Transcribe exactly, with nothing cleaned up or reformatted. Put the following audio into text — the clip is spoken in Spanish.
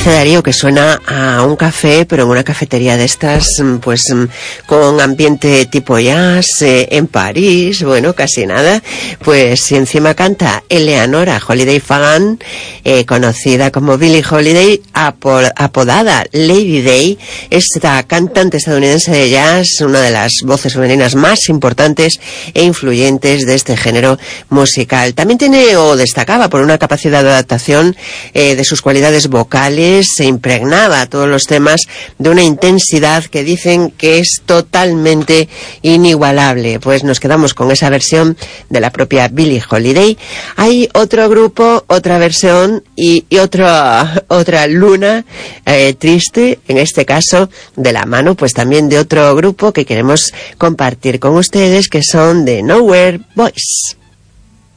dice Darío que suena a un café, pero en una cafetería de estas, pues con ambiente tipo jazz, eh, en París, bueno, casi nada. Pues si encima canta Eleanora Holiday Fagan, eh, conocida como Billie Holiday, apod- apodada Lady Day, esta cantante estadounidense de jazz, una de las voces femeninas más importantes e influyentes de este género musical. También tiene, o destacaba por una capacidad de adaptación eh, de sus cualidades vocales, se impregnaba todos los temas de una intensidad que dicen que es totalmente inigualable. Pues nos quedamos con esa versión de la propia Billie Holiday. Hay otro grupo, otra versión y, y otra otra luna eh, triste, en este caso de la mano pues también de otro grupo que queremos compartir con ustedes, que son The Nowhere Boys.